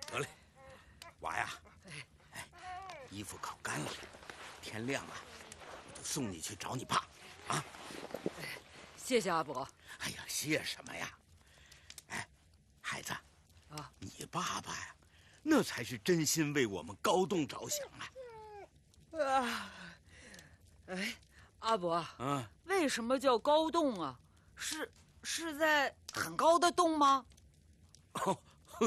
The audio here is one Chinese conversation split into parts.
得嘞，娃呀，衣服烤干了，天亮了，我就送你去找你爸，啊！ 谢谢阿伯。 哎呀，谢什么呀？哎，孩子， 啊， 你爸爸呀，那才是真心为我们高栋着想啊！ 哎，阿伯， 啊， 为什么叫高洞啊？是在很高的洞吗？ 哦，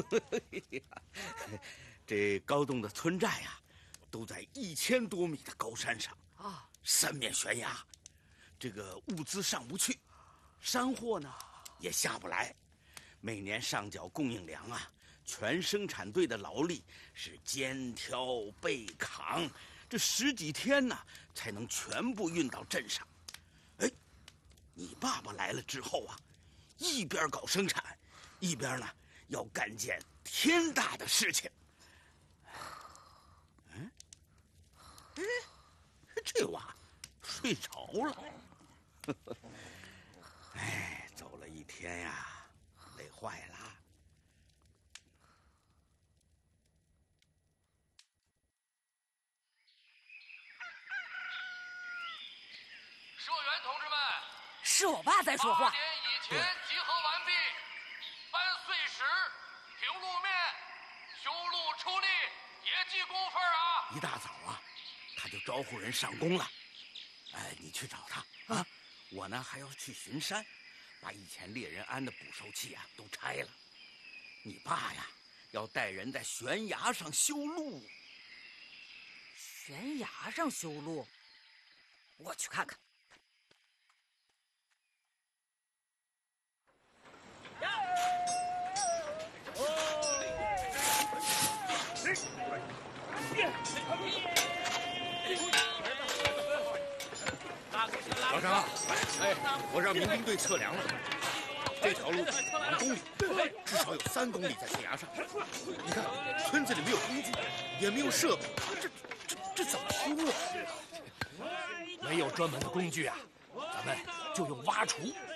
这高栋的村寨呀，都在1000多米的高山上啊， 三面悬崖，这个物资上不去，山货呢也下不来，每年上缴供应粮啊，全生产队的劳力是肩挑背扛，这10几天呢才能全部运到镇上。哎，你爸爸来了之后啊，一边搞生产，一边呢要干件天大的事情。这娃睡着了。哎，走了一天呀，累坏了。 社员同志们， 是我爸在说话。 8点以前集合完毕，搬碎石、平路面、修路出力，也记工分啊！ 一大早啊，他就招呼人上工了。哎，你去找他啊！我呢还要去巡山，把以前猎人安的捕兽器啊都拆了。你爸呀，要带人在悬崖上修路。 悬崖上修路，我去看看。 老张啊，我让民兵队测量了，这条路2公里，至少有3公里在悬崖上。你看，村子里没有工具，也没有设备，这怎么修啊？ 没有专门的工具啊，咱们就用挖锄